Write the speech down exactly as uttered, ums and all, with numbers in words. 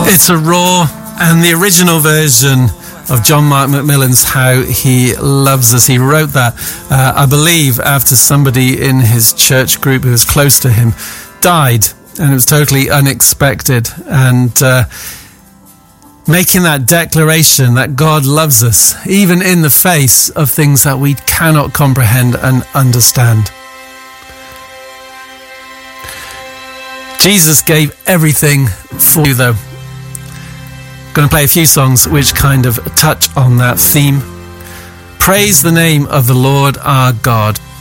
It's a raw and the original version of John Mark McMillan's How He Loves Us. He wrote that, uh, I believe, after somebody in his church group who was close to him died, and it was totally unexpected. And uh, making that declaration that God loves us, even in the face of things that we cannot comprehend and understand. Jesus gave everything for you, though. Going to play a few songs which kind of touch on that theme. Praise the name of the Lord our God.